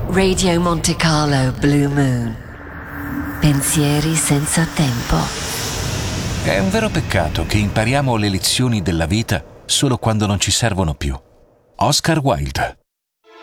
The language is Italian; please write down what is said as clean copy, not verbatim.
Radio Monte Carlo Blue Moon. Pensieri senza tempo. È un vero peccato che impariamo le lezioni della vita solo quando non ci servono più. Oscar Wilde.